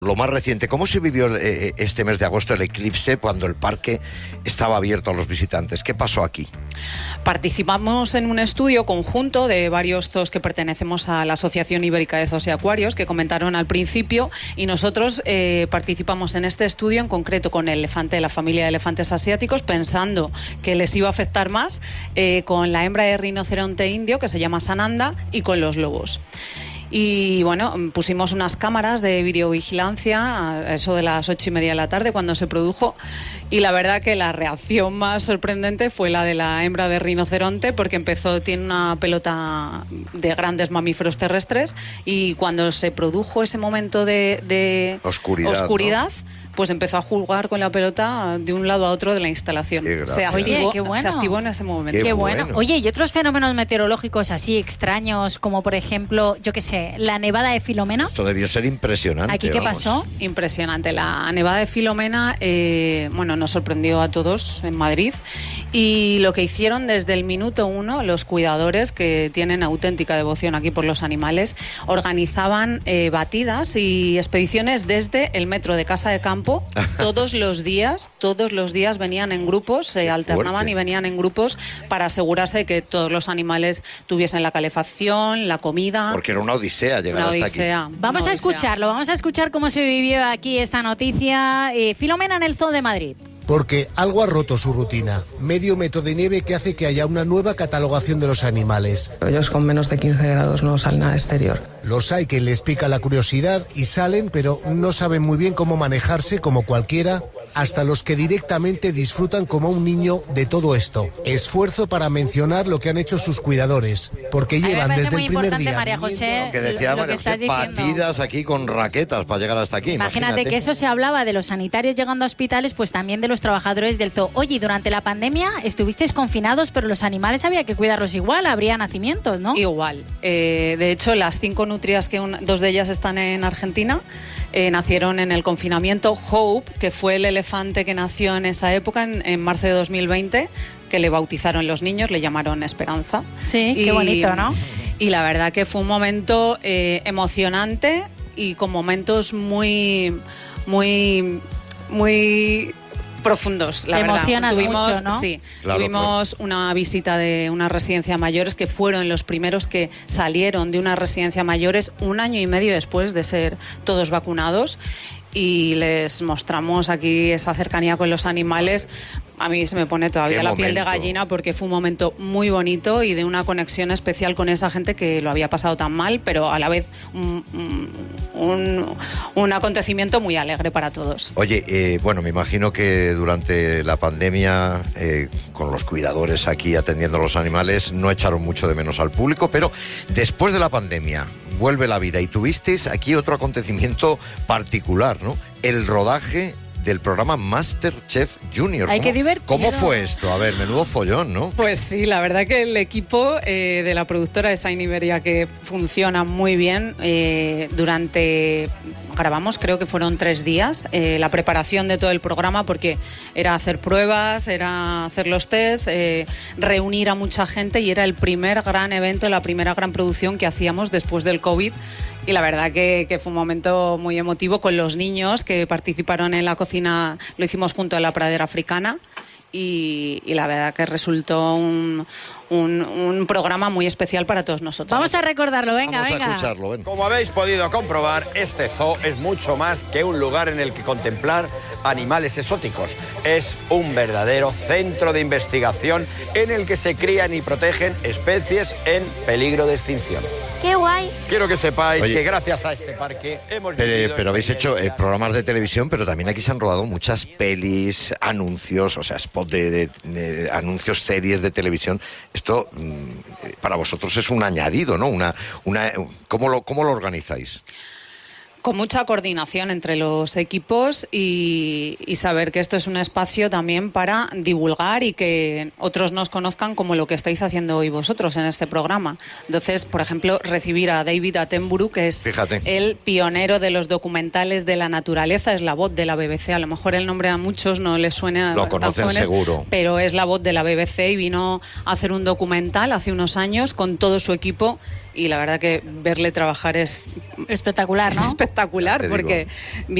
Lo más reciente, ¿cómo se vivió este mes de agosto el eclipse cuando el parque estaba abierto a los visitantes? ¿Qué pasó aquí? Participamos en un estudio conjunto de varios zoos que pertenecemos a la Asociación Ibérica de Zoos y Acuarios, que comentaron al principio, y nosotros participamos en este estudio en concreto con el elefante de la familia de elefantes asiáticos, pensando que les iba a afectar más, con la hembra de rinoceronte indio, que se llama Sananda, y con los lobos. Y bueno, pusimos unas cámaras de videovigilancia a eso de las 8:30 de la tarde cuando se produjo, y la verdad que la reacción más sorprendente fue la de la hembra de rinoceronte, porque tiene una pelota de grandes mamíferos terrestres, y cuando se produjo ese momento de oscuridad, ¿no? Pues empezó a jugar con la pelota de un lado a otro de la instalación. Se activó en ese momento. Qué bueno. Oye, ¿y otros fenómenos meteorológicos así extraños, como por ejemplo, yo qué sé, la nevada de Filomena? Esto debió ser impresionante. ¿Aquí qué pasó? Impresionante. La nevada de Filomena, nos sorprendió a todos en Madrid. Y lo que hicieron desde el minuto 1, los cuidadores, que tienen auténtica devoción aquí por los animales, organizaban batidas y expediciones desde el metro de Casa de Campo. Todos los días venían en grupos, se alternaban y venían en grupos para asegurarse de que todos los animales tuviesen la calefacción, la comida. Porque era una odisea llegar hasta aquí. Vamos a escuchar cómo se vivió aquí esta noticia. Filomena en el Zoo de Madrid. Porque algo ha roto su rutina. Medio metro de nieve que hace que haya una nueva catalogación de los animales. Ellos con menos de 15 grados no salen al exterior. Los hay que les pica la curiosidad y salen, pero no saben muy bien cómo manejarse como cualquiera, hasta los que directamente disfrutan como un niño de todo esto. Esfuerzo para mencionar lo que han hecho sus cuidadores, porque llevan desde el primer día... María José, lo que decía María José, batidas aquí con raquetas para llegar hasta aquí. Imagínate que eso se hablaba de los sanitarios llegando a hospitales, pues también de los trabajadores del zoo. Oye, durante la pandemia estuvisteis confinados, pero los animales había que cuidarlos igual, habría nacimientos, ¿no? Igual. De hecho, las 5 nutrias, dos de ellas están en Argentina, nacieron en el confinamiento. Hope, que fue el elefante que nació en esa época, en marzo de 2020, que le bautizaron los niños, le llamaron Esperanza. Sí, qué bonito, ¿no? Y la verdad que fue un momento emocionante y con momentos muy profundos, la verdad. Mucho, ¿no? Sí, claro, tuvimos una visita de una residencia de mayores, que fueron los primeros que salieron de una residencia de mayores 1 año y medio después de ser todos vacunados, y les mostramos aquí esa cercanía con los animales. A mí se me pone todavía la piel de gallina, porque fue un momento muy bonito y de una conexión especial con esa gente que lo había pasado tan mal, pero a la vez un acontecimiento muy alegre para todos. Oye, me imagino que durante la pandemia, con los cuidadores aquí atendiendo a los animales, no echaron mucho de menos al público, pero después de la pandemia vuelve la vida y tuvisteis aquí otro acontecimiento particular, ¿no? El rodaje del programa MasterChef Junior. ¿Cómo fue esto? A ver, menudo follón, ¿no? Pues sí, la verdad que el equipo de la productora de Shine Iberia, que funciona muy bien, grabamos, creo que fueron 3 días, la preparación de todo el programa, porque era hacer pruebas, era hacer los tests, reunir a mucha gente, y era el primer gran evento, la primera gran producción que hacíamos después del COVID. Y la verdad que fue un momento muy emotivo con los niños que participaron en la cocina. Lo hicimos junto a la pradera africana, y la verdad que resultó un programa muy especial para todos nosotros. Vamos a recordarlo, venga. Vamos a escucharlo, ven. Como habéis podido comprobar, este zoo es mucho más que un lugar en el que contemplar animales exóticos. Es un verdadero centro de investigación en el que se crían y protegen especies en peligro de extinción. ¡Qué guay! Quiero que sepáis que gracias a este parque hemos vivido... Pero habéis hecho programas de televisión, pero también aquí se han rodado muchas pelis, anuncios, o sea, spot de anuncios, series de televisión. Esto para vosotros es un añadido, ¿no? ¿Cómo lo organizáis? Con mucha coordinación entre los equipos y saber que esto es un espacio también para divulgar y que otros nos conozcan, como lo que estáis haciendo hoy vosotros en este programa. Entonces, por ejemplo, recibir a David Attenborough, que es el pionero de los documentales de la naturaleza, es la voz de la BBC. A lo mejor el nombre a muchos no les suena, lo conocen seguro, pero es la voz de la BBC, y vino a hacer un documental hace unos años con todo su equipo y la verdad que verle trabajar es espectacular, ¿no? espectacular, porque